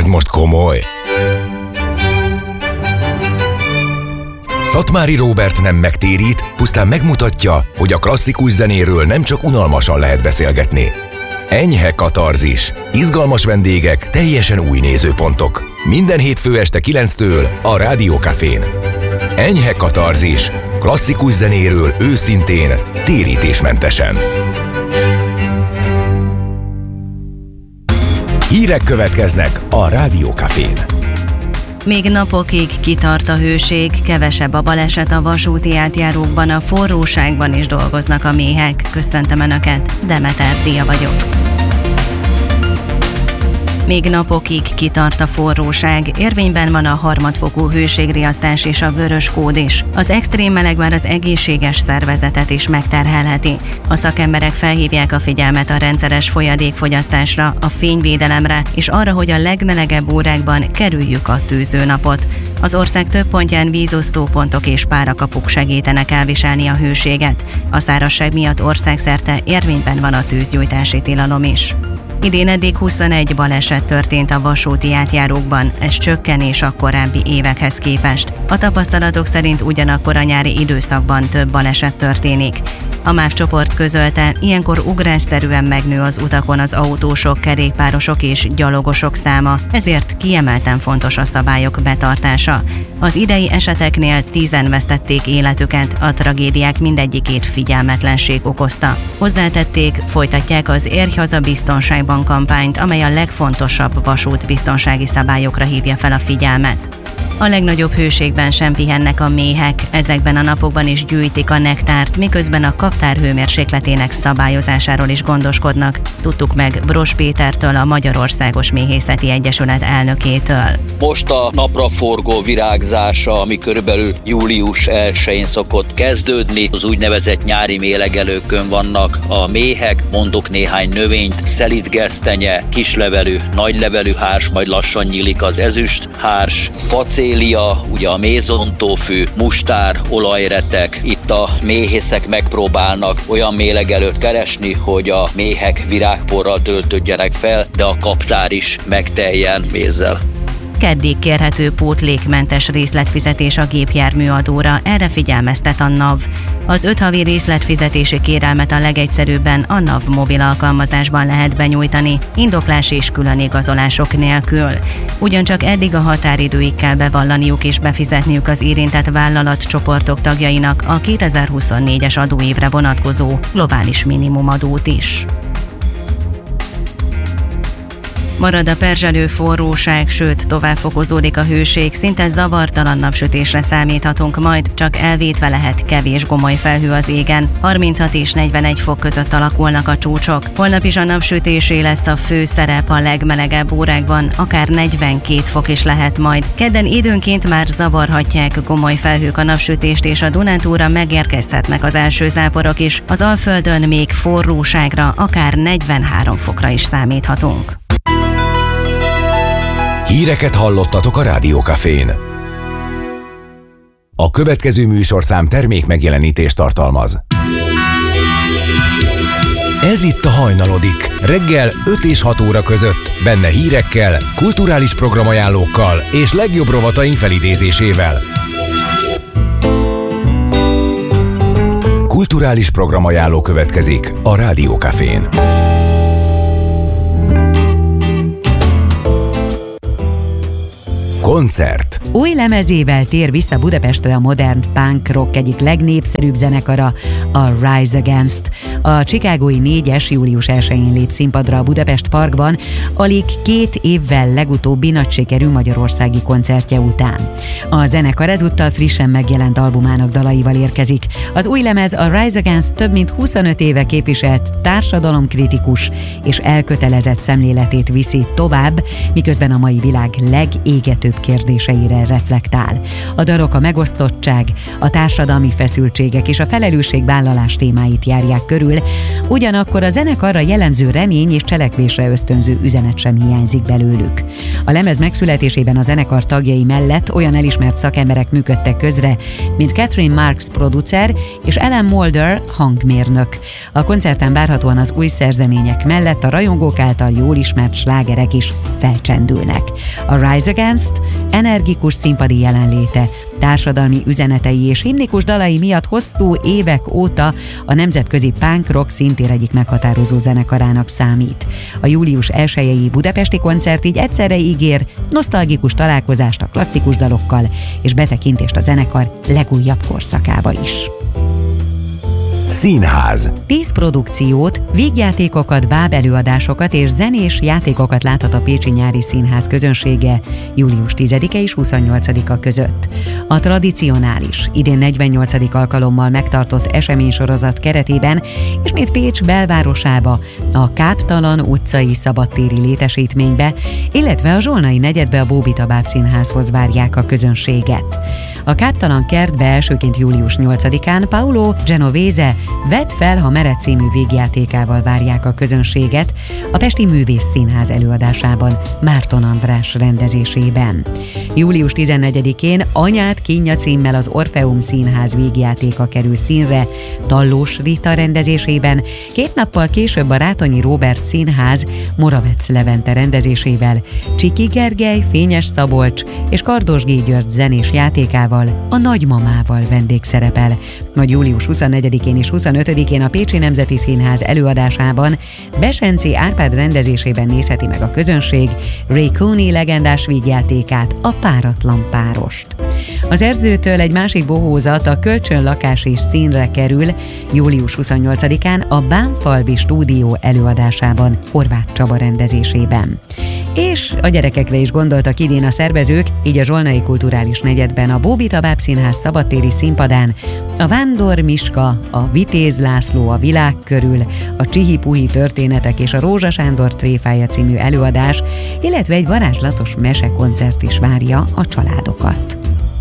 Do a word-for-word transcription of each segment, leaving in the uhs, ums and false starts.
most komoly? Szatmári Róbert nem megtérít, pusztán megmutatja, hogy a klasszikus zenéről nem csak unalmasan lehet beszélgetni. Enyhe katarzis, izgalmas vendégek, teljesen új nézőpontok. Minden hétfő este kilenctől a Rádió Cafén. Enyhe katarzis, klasszikus zenéről őszintén, térítésmentesen. Hírek következnek a Rádió Cafén. Még napokig kitart a hőség, kevesebb a baleset a vasúti átjárókban, a forróságban is dolgoznak a méhek. Köszöntöm Önöket, Demeter Dia vagyok. Még napokig kitart a forróság, érvényben van a harmadfokú hőségriasztás és a vörös kód is. Az extrém meleg már az egészséges szervezetet is megterhelheti. A szakemberek felhívják a figyelmet a rendszeres folyadékfogyasztásra, a fényvédelemre és arra, hogy a legmelegebb órákban kerüljük a tűzőnapot. Az ország több pontján vízosztópontok és párakapuk segítenek elviselni a hőséget. A szárazság miatt országszerte érvényben van a tűzgyújtási tilalom is. Idén eddig huszonegy baleset történt a vasúti átjárókban, ez csökkenés a korábbi évekhez képest. A tapasztalatok szerint ugyanakkor a nyári időszakban több baleset történik. A MÁV csoport közölte, ilyenkor ugrásszerűen megnő az utakon az autósok, kerékpárosok és gyalogosok száma, ezért kiemelten fontos a szabályok betartása. Az idei eseteknél tízen vesztették életüket, a tragédiák mindegyikét figyelmetlenség okozta. Hozzátették, folytatják az Érj haza biztonságban kampányt, amely a legfontosabb vasútbiztonsági szabályokra hívja fel a figyelmet. A legnagyobb hőségben sem pihennek a méhek, ezekben a napokban is gyűjtik a nektárt, miközben a kaptár hőmérsékletének szabályozásáról is gondoskodnak. Tudtuk meg Bros Pétertől, a Magyarországos Méhészeti Egyesület elnökétől. Most a napraforgó virágzása, ami körülbelül július elsején szokott kezdődni, az úgynevezett nyári mélegelőkön vannak a méhek, mondok néhány növényt, szelidgesztenye, kislevelű, nagylevelű hárs, majd lassan nyílik az ezüst hárs, facélia, ugye a mézontófű, mustár, olajretek. Itt a méhészek megpróbálnak olyan mélegelőt keresni, hogy a méhek virágporral töltődjenek fel, de a kaptár is megteljen mézzel. Keddig kérhető pótlékmentes részletfizetés a gépjárműadóra, erre figyelmeztet a NAV. Az öt havi részletfizetési kérelmet a legegyszerűbben a NAV mobil alkalmazásban lehet benyújtani, indoklás és külön igazolások nélkül. Ugyancsak eddig a határidőig kell bevallaniuk és befizetniük az érintett vállalatcsoportok tagjainak a kétezer-huszonnégyes adóévre vonatkozó globális minimumadót is. Marad a perzselő forróság, sőt, tovább fokozódik a hőség, szinte zavartalan napsütésre számíthatunk majd, csak elvétve lehet kevés gomoly felhő az égen. harminchat és negyvenegy fok között alakulnak a csúcsok. Holnap is a napsütésé lesz a fő szerep, a legmelegebb órákban akár negyvenkét fok is lehet majd. Kedden időnként már zavarhatják gomoly felhők a napsütést, és a Dunántúra megérkezhetnek az első záporok is. Az Alföldön még forróságra, akár negyvenhárom fokra is számíthatunk. Híreket hallottatok a Rádió Cafén. A következő műsorszám termék megjelenítést tartalmaz. Ez itt a Hajnalodik, reggel öt és hat óra között, benne hírekkel, kulturális programajánlókkal és legjobb rovataink felidézésével. Kulturális programajánló következik a Rádió Cafén. Koncert. Új lemezével tér vissza Budapestre a modern punk rock egyik legnépszerűbb zenekara, a Rise Against. A chicagói négyes július elsején lép színpadra a Budapest Parkban, alig két évvel legutóbbi nagy sikerű magyarországi koncertje után. A zenekar ezúttal frissen megjelent albumának dalaival érkezik. Az új lemez a Rise Against több mint huszonöt éve képviselt társadalomkritikus és elkötelezett szemléletét viszi tovább, miközben a mai világ legégetőbb kérdéseire reflektál. A dalok a megosztottság, a társadalmi feszültségek és a felelősségvállalás témáit járják körül, ugyanakkor a zenekarra jellemző remény és cselekvésre ösztönző üzenet sem hiányzik belőlük. A lemez megszületésében a zenekar tagjai mellett olyan elismert szakemberek működtek közre, mint Catherine Marks producer és Alan Moulder hangmérnök. A koncerten várhatóan az új szerzemények mellett a rajongók által jól ismert slágerek is felcsendülnek. A Rise Against energikus színpadi jelenléte, társadalmi üzenetei és himnikus dalai miatt hosszú évek óta a nemzetközi punk rock szintér egyik meghatározó zenekarának számít. A július elsejei budapesti koncert így egyszerre ígér nosztalgikus találkozást a klasszikus dalokkal és betekintést a zenekar legújabb korszakába is. Színház. Tíz produkciót, vígjátékokat, bábelőadásokat és zenés játékokat láthat a Pécsi Nyári Színház közönsége július tizedike és huszonnyolcadika között. A tradicionális, idén negyvennyolcadik alkalommal megtartott eseménysorozat keretében ismét Pécs belvárosába, a Káptalan utcai szabadtéri létesítménybe, illetve a Zsolnai negyedbe a Bóbita Báb Színházhoz várják a közönséget. A Káptalan kertbe elsőként július nyolcadikán Paolo Genovese Vedd fel, ha mered című végjátékával várják a közönséget a Pesti Művész Színház előadásában Márton András rendezésében. július tizennegyedikén Anyád kínja címmel az Orfeum Színház végjátéka kerül színre Tallós Rita rendezésében, két nappal később a Rátonyi Róbert Színház Moravec Levente rendezésével Csiki Gergely, Fényes Szabolcs és Kardos G. György zenés játékával, a Nagymamával vendégszerepel, majd július huszonnegyedikén és huszonötödikén a Pécsi Nemzeti Színház előadásában Besenci Árpád rendezésében nézheti meg a közönség Ray Cooney legendás vígjátékát, a Páratlan párost. Az Erzőtől egy másik bohózat, a Kölcsönlakás is színre kerül július huszonnyolcadikán a Bánfalvi stúdió előadásában Horváth Csaba rendezésében. És a gyerekekre is gondoltak idén a szervezők, így a Zsolnai Kulturális Negyedben a Bóbita Báb Színház szabadtéri színpadán a Vándor Miska, a Vitéz László a világ körül, a Csihi-Puhi történetek és a Rózsa Sándor tréfája című előadás, illetve egy varázslatos mesekoncert is várja a családokat.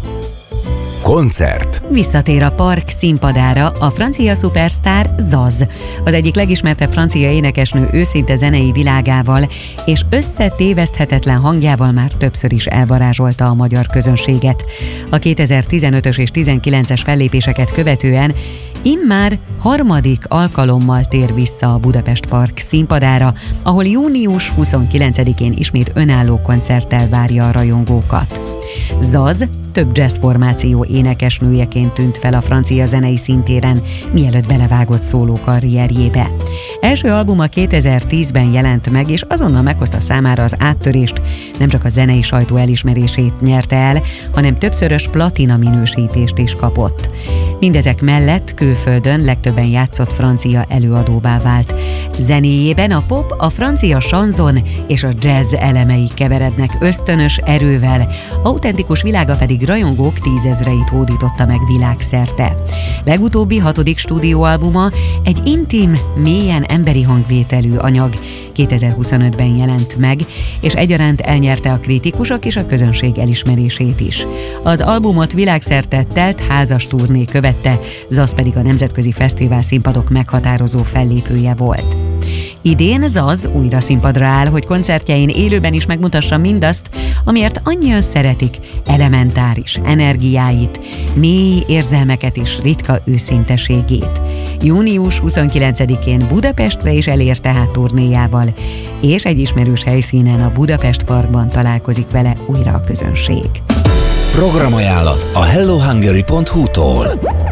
Koncert. Visszatér a Park színpadára a francia szupersztár Zaz, az egyik legismertebb francia énekesnő őszinte zenei világával és összetéveszthetetlen hangjával már többször is elvarázsolta a magyar közönséget. A kétezer-tizenötös és tizenkilences fellépéseket követően immár harmadik alkalommal tér vissza a Budapest Park színpadára, ahol június huszonkilencedikén ismét önálló koncerttel várja a rajongókat. Zaz több jazz formáció énekesnőjeként tűnt fel a francia zenei színtéren, mielőtt belevágott szóló karrierjébe. Első albuma kétezer-tízben jelent meg, és azonnal meghozta számára az áttörést, nem csak a zenei sajtó elismerését nyerte el, hanem többszörös platina minősítést is kapott. Mindezek mellett külföldön legtöbben játszott francia előadóvá vált. Zenéjében a pop, a francia sanzon és a jazz elemei keverednek ösztönös erővel, autentikus világa pedig rajongók tízezreit hódította meg világszerte. Legutóbbi hatodik stúdióalbuma egy intim, mélyen emberi hangvételű anyag, kétezer-huszonötben jelent meg, és egyaránt elnyerte a kritikusok és a közönség elismerését is. Az albumot világszerte telt házas turné követte, Zaz pedig a nemzetközi fesztivál színpadok meghatározó fellépője volt. Idén Zaz újra színpadra áll, hogy koncertjein élőben is megmutassa mindazt, amiért annyian szeretik, elementáris energiáit, mély érzelmeket és ritka őszinteségét. június huszonkilencedikén Budapestre is elér tehát turnéjával, és egy ismerős helyszínen, a Budapest Parkban találkozik vele újra a közönség. Programajánlat a hello hungary pont hu-tól.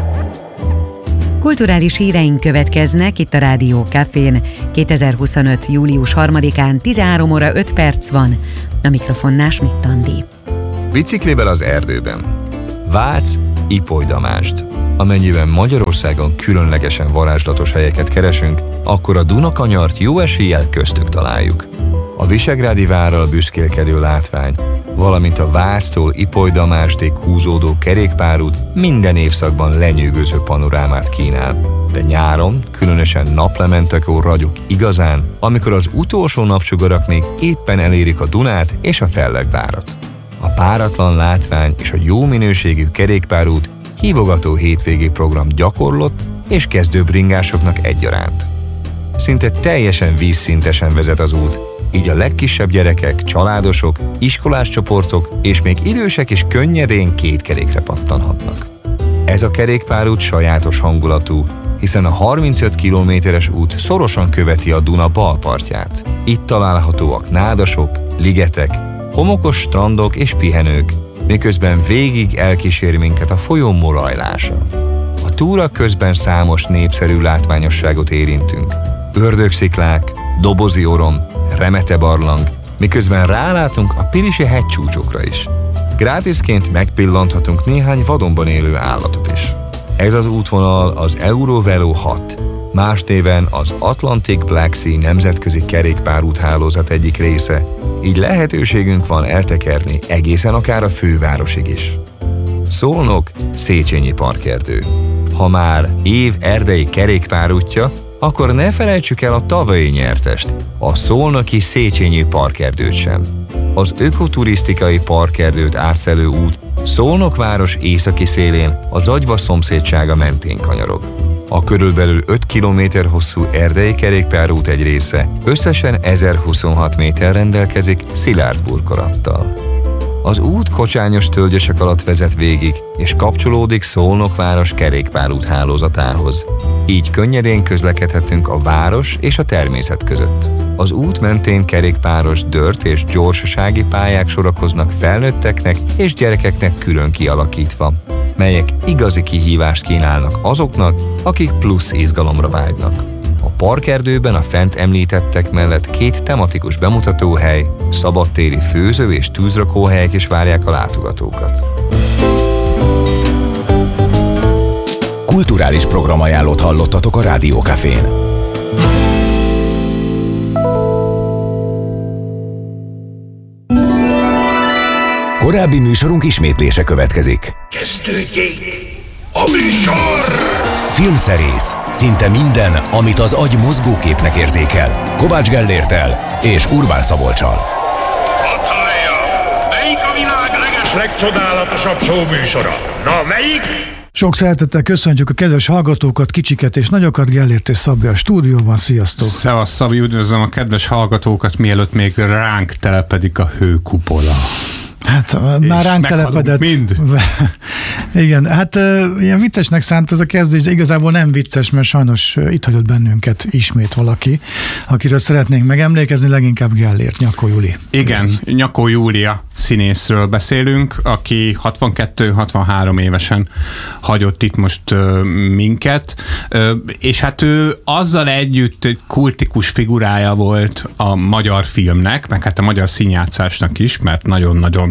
Kulturális híreink következnek itt a Rádió Cafén. kétezer-huszonöt. július harmadikán tizenhárom óra öt perc van. A mikrofonnál Schmidt Andi. Biciklivel az erdőben. Vácz, Ipoly Damást. Amennyiben Magyarországon különlegesen varázslatos helyeket keresünk, akkor a Dunakanyart jó eséllyel köztük találjuk. A visegrádi várral büszkélkedő látvány, valamint a Váctól Ipoly Damástig húzódó kerékpárút minden évszakban lenyűgöző panorámát kínál. De nyáron, különösen naplementekor ragyog igazán, amikor az utolsó napsugarak még éppen elérik a Dunát és a Fellegvárat. A páratlan látvány és a jó minőségű kerékpárút hívogató hétvégi program gyakorlott és kezdő bringásoknak egyaránt. Szinte teljesen vízszintesen vezet az út, így a legkisebb gyerekek, családosok, iskolás csoportok és még idősek is könnyedén két kerékre pattanhatnak. Ez a kerékpárút sajátos hangulatú, hiszen a harmincöt kilométeres út szorosan követi a Duna bal partját. Itt találhatóak nádasok, ligetek, homokos strandok és pihenők, miközben végig elkísér minket a folyó morajlása. A túra közben számos népszerű látványosságot érintünk. Ördögsziklák, Dobozi orom, Remete barlang, miközben rálátunk a Pirisi hegycsúcsokra is. Grátiszként megpillanthatunk néhány vadonban élő állatot is. Ez az útvonal az Eurovelo hat, más néven az Atlantic Black Sea nemzetközi kerékpárúthálózat egyik része, így lehetőségünk van eltekerni egészen akár a fővárosig is. Szolnok Széchenyi parkerdő. Ha már év erdei kerékpárútja, akkor ne felejtsük el a tavalyi nyertest, a szolnoki Széchenyi parkerdőt sem. Az ökoturisztikai parkerdőt átszelő út Szolnok város északi szélén a Zagyva szomszédsága mentén kanyarog. A körülbelül öt kilométer hosszú erdei kerékpárút egy része összesen ezerhuszonhat méter rendelkezik szilárd burkolattal. Az út kocsányos tölgyesek alatt vezet végig, és kapcsolódik Szolnok város kerékpárút hálózatához. Így könnyedén közlekedhetünk a város és a természet között. Az út mentén kerékpáros dört és gyorsasági pályák sorakoznak felnőtteknek és gyerekeknek külön kialakítva, melyek igazi kihívást kínálnak azoknak, akik plusz izgalomra vágynak. A parkerdőben a fent említettek mellett két tematikus bemutatóhely, szabadtéri főző- és tűzrakóhelyek is várják a látogatókat. Kulturális programajánlót hallottatok a Rádió Cafén. Korábbi műsorunk ismétlése következik. Kezdődjék a műsor! Filmszerész. Szinte minden, amit az agy mozgóképnek érzékel. Kovács Gellérttel és Urbán Szabolccsal. Hadd hallja! Melyik a világ leges legcsodálatosabb show műsora? Na, melyik? Sok szeretettel köszöntjük a kedves hallgatókat, kicsiket és nagyokat, Gellért és Szabi a stúdióban. Sziasztok! Szevasz, Szabi, üdvözlöm a kedves hallgatókat, mielőtt még ránk telepedik a hőkupola. Hát és már ránk telepedett. Mind. Igen, hát ilyen viccesnek szánt ez a kezdés, de igazából nem vicces, mert sajnos itt hagyott bennünket ismét valaki, akiről szeretnénk megemlékezni, leginkább Gellért, Nyakó Júli. Igen, Nyakó Júlia színészről beszélünk, aki hatvankettő-hatvanhárom évesen hagyott itt most uh, minket, uh, és hát ő azzal együtt egy kultikus figurája volt a magyar filmnek, meg hát a magyar színjátszásnak is, mert nagyon-nagyon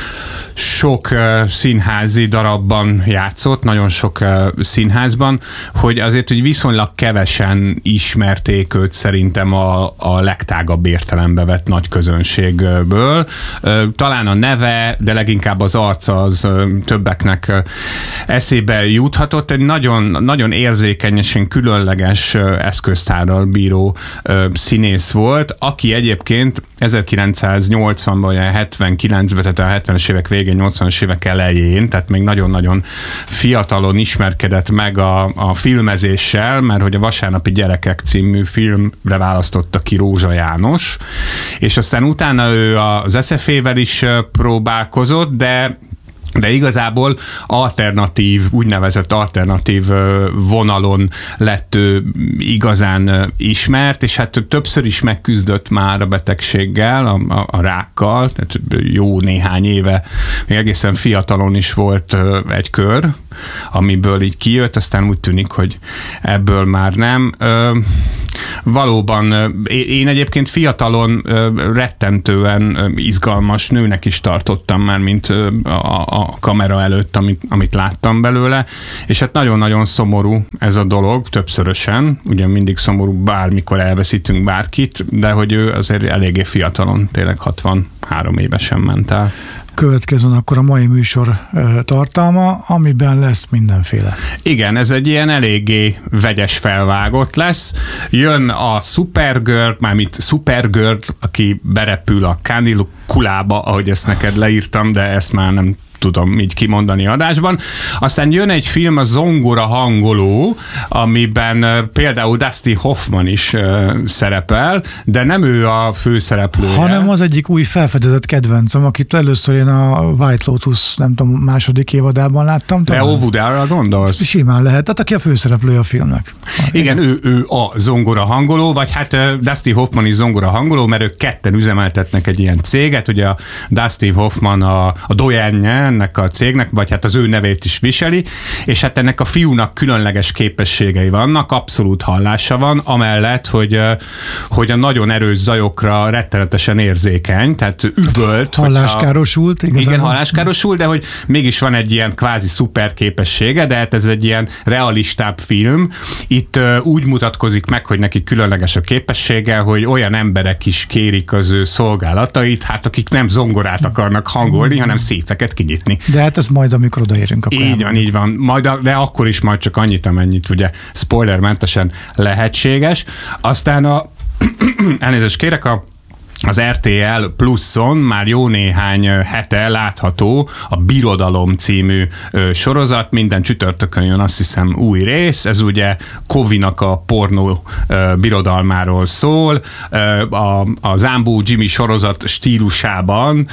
sok uh, színházi darabban játszott, nagyon sok uh, színházban, hogy azért, hogy viszonylag kevesen ismerték őt szerintem a, a legtágabb értelembe vett nagy közönségből. Uh, talán a neve, de leginkább az arca az uh, többeknek uh, eszébe juthatott. Egy nagyon, nagyon érzékenyesen különleges uh, eszköztárral bíró uh, színész volt, aki egyébként ezerkilencszáznyolcvanban, vagy hetvenkilencben, tehát a hetvenes évek végén, nyolcvanas évek elején, tehát még nagyon-nagyon fiatalon ismerkedett meg a, a filmezéssel, mert hogy a Vasárnapi gyerekek című filmre választotta ki Rózsa János, és aztán utána ő az es ef é-vel is próbálkozott, de de igazából alternatív, úgynevezett alternatív vonalon lett ő igazán ismert, és hát többször is megküzdött már a betegséggel, a, a, a rákkal, tehát jó néhány éve, még egészen fiatalon is volt egy kör, amiből így kijött, aztán úgy tűnik, hogy ebből már nem. Valóban, én egyébként fiatalon rettentően izgalmas nőnek is tartottam már, mint a, a kamera előtt, amit, amit láttam belőle, és hát nagyon-nagyon szomorú ez a dolog, többszörösen, ugye mindig szomorú, bármikor elveszítünk bárkit, de hogy ő azért eléggé fiatalon, tényleg hatvanhárom évesen ment el. következzen akkor a mai műsor tartalma, amiben lesz mindenféle. Igen, ez egy ilyen eléggé vegyes felvágott lesz. Jön a Supergirl, mármint Supergirl, aki berepül a kanikulába, ahogy ezt neked leírtam, de ezt már nem tudom így kimondani adásban. Aztán jön egy film, a Zongora hangoló, amiben például Dustin Hoffman is uh, szerepel, de nem ő a főszereplője. Hanem az egyik új felfedezett kedvencem, akit először én a White Lotus, nem tudom, második évadában láttam. Leo Woodard-ra gondolsz? Simán lehet, tehát aki a főszereplője a filmnek. Igen, ő, ő a zongora hangoló, vagy hát uh, Dustin Hoffman is zongora hangoló, mert ők ketten üzemeltetnek egy ilyen céget, ugye a Dustin Hoffman a, a dojenje ennek a cégnek, vagy hát az ő nevét is viseli, és hát ennek a fiúnak különleges képességei vannak, abszolút hallása van, amellett, hogy, hogy a nagyon erős zajokra rettenetesen érzékeny, tehát üvölt. Halláskárosult, hogyha, igen, halláskárosult, de hogy mégis van egy ilyen kvázi szuper képessége, de hát ez egy ilyen realistább film. Itt úgy mutatkozik meg, hogy neki különleges a képessége, hogy olyan emberek is kérik az ő szolgálatait, hát akik nem zongorát akarnak hangolni, hanem széfeket kinyitni. De hát ez majd, amikor odaérünk. Akkor így van, így van. Majd, de akkor is majd csak annyit, amennyit ugye spoilermentesen lehetséges. Aztán a elnézést kérek, a az er té el Pluszon már jó néhány hete látható a Birodalom című sorozat, minden csütörtökön jön, azt hiszem, új rész, ez ugye Kovinak a pornó birodalmáról szól, a, a Zambó Jimmy sorozat stílusában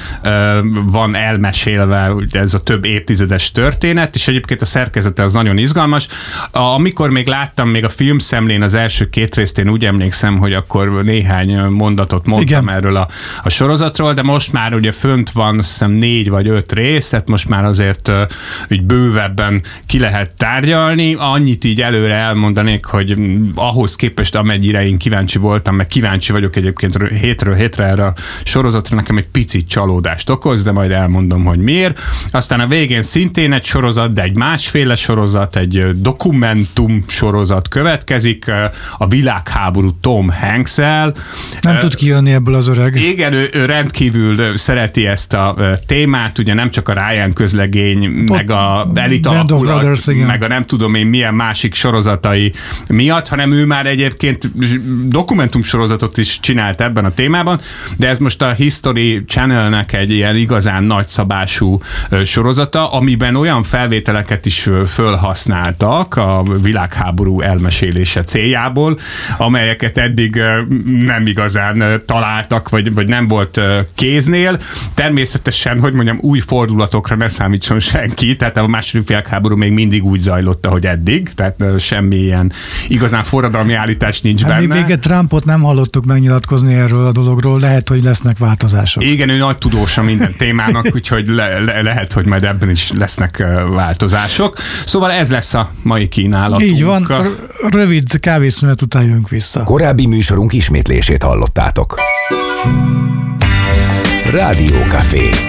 van elmesélve ez a több évtizedes történet, és egyébként a szerkezete az nagyon izgalmas. Amikor még láttam, még a filmszemlén az első két részt, én úgy emlékszem, hogy akkor néhány mondatot mondtam el erről a, a sorozatról, de most már ugye fönt van, azt hiszem négy vagy öt rész, tehát most már azért uh, úgy bővebben ki lehet tárgyalni. Annyit így előre elmondanék, hogy ahhoz képest, amennyire én kíváncsi voltam, meg kíváncsi vagyok egyébként hétről hétre erre a sorozatra, nekem egy picit csalódást okoz, de majd elmondom, hogy miért. Aztán a végén szintén egy sorozat, de egy másféle sorozat, egy dokumentum sorozat következik, a világháború Tom Hanks-el. Nem uh, tud kijönni ebből az öreg. Igen, ő, ő rendkívül szereti ezt a témát, ugye nem csak a Ryan közlegény, Tot, meg a Elit alakulat, meg a nem tudom én milyen másik sorozatai miatt, hanem ő már egyébként dokumentum sorozatot is csinált ebben a témában, de ez most a History Channelnek egy ilyen igazán nagyszabású sorozata, amiben olyan felvételeket is fölhasználtak a világháború elmesélése céljából, amelyeket eddig nem igazán találtak, vagy, vagy nem volt kéznél. Természetesen, hogy mondjam, új fordulatokra ne számítson senki, tehát a második világháború még mindig úgy zajlott, ahogy eddig, tehát semmi ilyen igazán forradalmi állítás nincs hát benne. Mi még Trumpot nem hallottuk megnyilatkozni erről a dologról, lehet, hogy lesznek változások. Igen, ő nagy tudósa minden témának, úgyhogy le, le, lehet, hogy majd ebben is lesznek változások. Szóval ez lesz a mai kínálatunk. Így van, rövid kávészünet után jönk vissza. Korábbi műsorunk ismétlését hallottátok. Rádió Café.